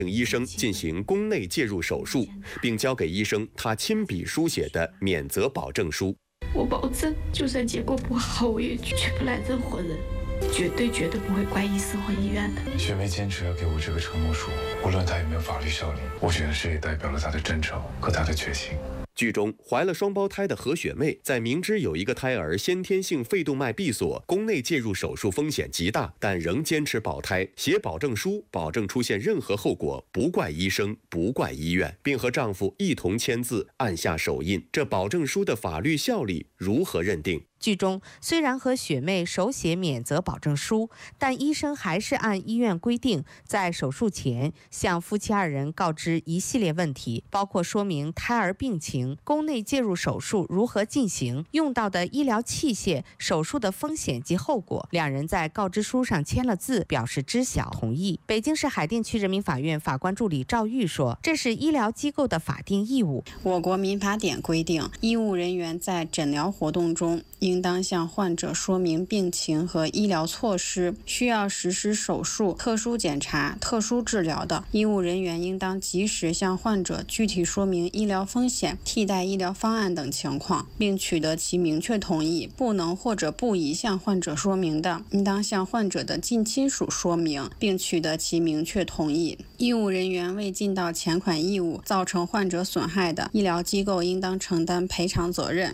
医生进行宫内介入手术，并交给医生他亲笔书写的免责保证书。 我保证，就算结果不好，我也绝不赖任何人，绝对不会怪医生和医院的。 雪梅坚持要给我这个承诺书，无论它有没有法律效力，我觉得这也代表了她的真诚和她的决心。 剧中怀了双胞胎的何雪妹，在明知有一个胎儿先天性肺动脉闭锁，宫内介入手术风险极大，但仍坚持保胎，写保证书，保证出现任何后果不怪医生，不怪医院，并和丈夫一同签字，按下手印。这保证书的法律效力如何认定？ 剧中虽然和雪妹手写免责保证书，但医生还是按医院规定，在手术前向夫妻二人告知一系列问题，包括说明胎儿病情、宫内介入手术如何进行、用到的医疗器械、手术的风险及后果。两人在告知书上签了字，表示知晓同意。北京市海淀区人民法院法官助理赵玉说：“这是医疗机构的法定义务。 我国民法典规定，医务人员在诊疗活动中应当向患者说明病情和医疗措施，需要实施手术、特殊检查、特殊治疗的，医务人员应当及时向患者具体说明医疗风险、替代医疗方案等情况，并取得其明确同意。不能或者不宜向患者说明的，应当向患者的近亲属说明，并取得其明确同意。医务人员未尽到前款义务，造成患者损害的，医疗机构应当承担赔偿责任。”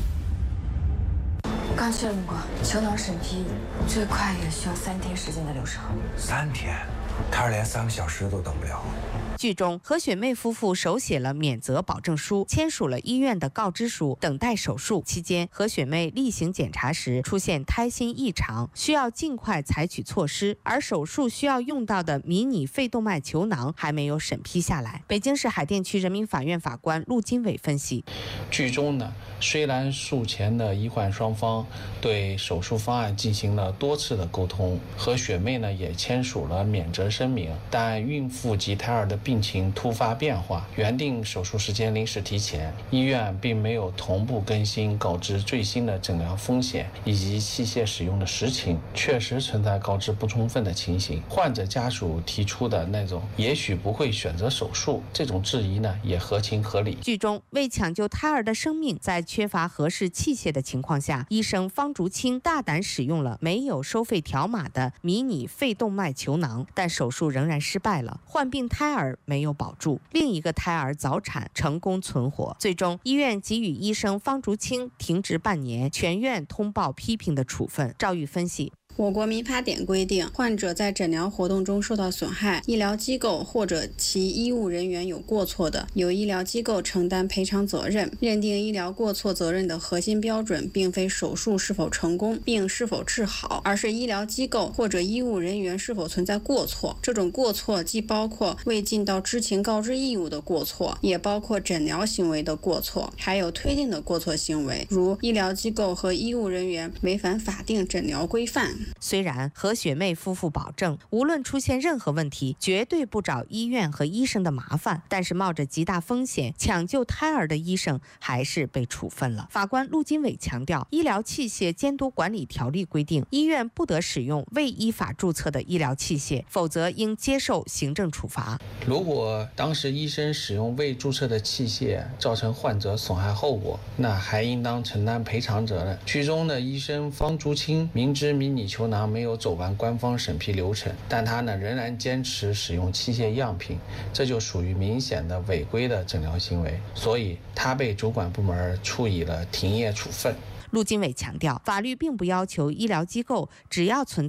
刚确认过，球囊审批最快也需要3天时间的流程。 3天？胎儿连3个小时都等不了。 剧中，何雪妹夫妇手写了免责保证书，签署了医院的告知书，等待手术期间，何雪妹例行检查时出现胎心异常，需要尽快采取措施，而手术需要用到的迷你肺动脉球囊还没有审批下来。北京市海淀区人民法院法官陆金伟分析， 剧中呢，虽然术前的医患双方对手术方案进行了多次的沟通，何雪妹呢也签署了免责声明，但孕妇及胎儿的病情突发变化，原定手术时间临时提前，医院并没有同步更新告知最新的诊疗风险以及器械使用的实情，确实存在告知不充分的情形。患者家属提出的那种也许不会选择手术这种质疑呢，也合情合理。 剧中为抢救胎儿的生命，在缺乏合适器械的情况下，医生方竹清大胆使用了没有收费条码的迷你肺动脉球囊，但手术仍然失败了，患病胎儿没有保住，另一个胎儿早产成功存活。最终，医院给予医生方竹清停职半年，全院通报批评的处分。赵玉分析， 我国民法典规定，患者在诊疗活动中受到损害，医疗机构或者其医务人员有过错的，由医疗机构承担赔偿责任。认定医疗过错责任的核心标准，并非手术是否成功，并是否治好，而是医疗机构或者医务人员是否存在过错。这种过错既包括未尽到知情告知义务的过错，也包括诊疗行为的过错，还有推定的过错行为，如医疗机构和医务人员违反法定诊疗规范。 虽然何雪妹夫妇保证无论出现任何问题，绝对不找医院和医生的麻烦，但是冒着极大风险抢救胎儿的医生还是被处分了。法官陆金伟强调，医疗器械监督管理条例规定，医院不得使用未依法注册的医疗器械，否则应接受行政处罚。 如果当时医生使用未注册的器械造成患者损害后果，那还应当承担赔偿责任。剧中的医生方竹清明知迷你球囊没有走完官方审批流程，但他呢仍然坚持使用器械样品，这就属于明显的违规的诊疗行为，所以他被主管部门处以了停业处分。 陆金伟强调，法律并不要求医疗机构只要存